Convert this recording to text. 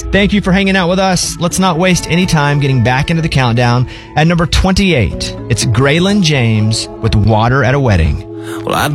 Thank you for hanging out with us. Let's not waste any time getting back into the countdown. At number 28, it's Graylin James with Water at a Wedding. Well, I